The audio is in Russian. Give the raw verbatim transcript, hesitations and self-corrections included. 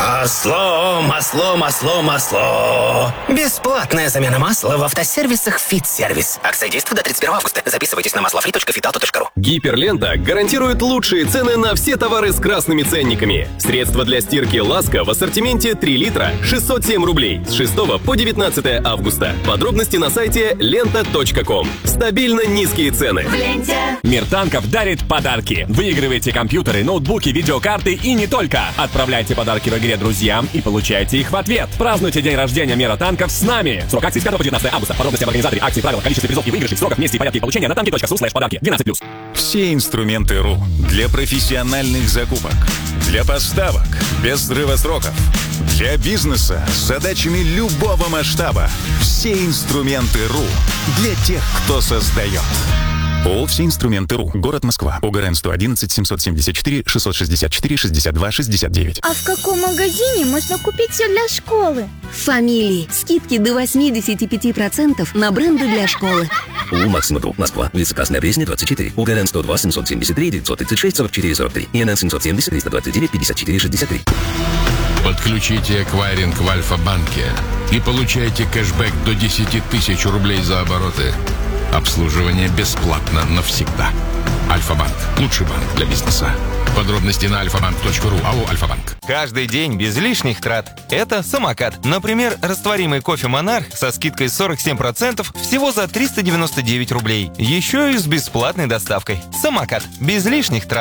Масло, масло, масло, масло. Бесплатная замена масла в автосервисах «Фит-сервис». Акция действует до тридцать первого августа. Записывайтесь на маслофри точка фитауто точка ру. Гиперлента гарантирует лучшие цены на все товары с красными ценниками. Средства для стирки «Ласка» в ассортименте три литра шестьсот семь рублей с шестого по девятнадцатое августа. Подробности на сайте лента точка ком. Стабильно низкие цены. В ленте. Мир танков дарит подарки. Выигрывайте компьютеры, ноутбуки, видеокарты и не только. Отправляйте подарки в игре друзьям и получайте их в ответ. Празднуйте день рождения Мира танков с нами. Срок акции с пятого по девятнадцатое августа. Подробности об организаторе акции, правила, количестве призов и выигрышей, сроках, месте и порядке получения на танки точка су слэш подарки. двенадцать плюс. Все инструменты РУ для профессиональных закупок, для поставок без срыва сроков, для бизнеса с задачами любого масштаба. Все инструменты РУ для тех, кто создает. ООО «Все инструменты РУ». Город Москва. ОГРН сто одиннадцать семьсот семьдесят четыре шестьсот шестьдесят четыре шестьдесят два шестьдесят девять. А в каком магазине можно купить все для школы? В «Фамилии». Скидки до восемьдесят пять процентов на бренды для школы. ООО «Максима Друг», Москва. Улица Красная Пресня, двадцать четыре. ОГРН сто два семьсот семьдесят три девятьсот тридцать шесть сорок четыре сорок три. ИНН семьсот семьдесят триста двадцать девять пятьдесят четыре шестьдесят три. Подключите эквайринг в Альфа-банке и получайте кэшбэк до десять тысяч рублей за обороты. Обслуживание бесплатно навсегда. Альфа-банк. Лучший банк для бизнеса. Подробности на альфа банк точка ру. АО «Альфа-банк». Каждый день без лишних трат. Это самокат. Например, растворимый кофе «Монарх» со скидкой сорок семь процентов всего за триста девяносто девять рублей. Еще и с бесплатной доставкой. Самокат. Без лишних трат.